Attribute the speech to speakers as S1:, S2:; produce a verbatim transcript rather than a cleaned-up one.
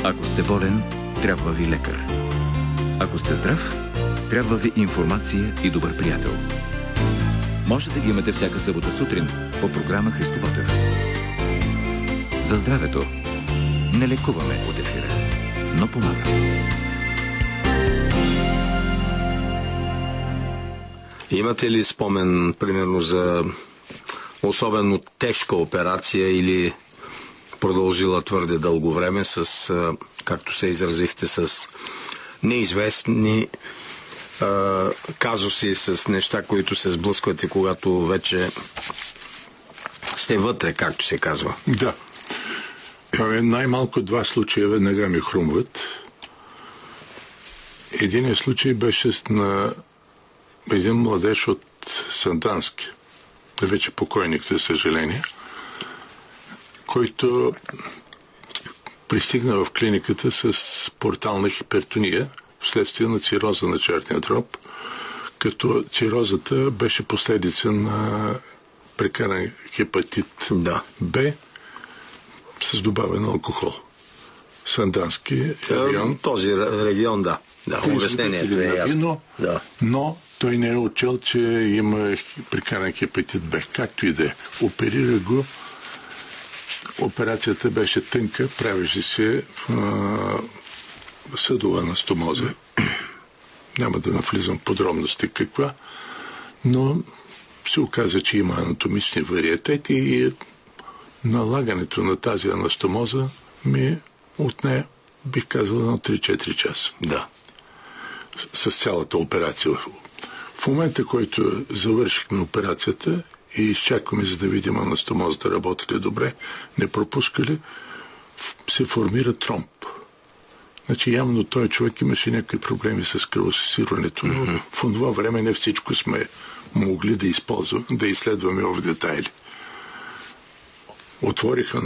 S1: Ако сте болен, трябва ви лекар. Ако сте здрав, трябва ви информация и добър приятел. Може да ги имате всяка събота сутрин по програма Христо Ботев. За здравето не лекуваме от ефира, но помага.
S2: Имате ли спомен, примерно, за особено тежка операция или продължила твърде дълго време с, както се изразихте, с неизвестни а, казуси, с неща, които се сблъсквате, когато вече сте вътре, както се казва?
S3: Да. Най-малко два случая веднага ми хрумват. Единият случай беше на един младеж от Сандански, вече покойник, за съжаление, който пристигна в клиниката с портална хипертония вследствие на цироза на черния дроб, като цирозата беше последица на прекаран хепатит
S2: да.
S3: Б с добавен алкохол. Сандански регион.
S2: Този регион, да. Да, обяснението е ясно.
S3: Да. Но той не е отчел, че има прекаран хепатит Б. Както и да е. Оперира го. Операцията беше тънка, правеше се а, съдова анастомоза. Няма да навлизам в подробности каква, но се оказа, че има анатомични вариетети и налагането на тази анастомоза ми отне, бих казал, на три-четири часа.
S2: Да.
S3: С цялата операция. В момента, който завършихме операцията и изчакваме, за да видим анастомозата работи ли добре, не пропуска ли, се формира тромб. Значи явно той човек имаше някакви проблеми с кръвосъсирването, но mm-hmm. в това време не всичко сме могли да използваме, да изследваме в детайли. Отвориха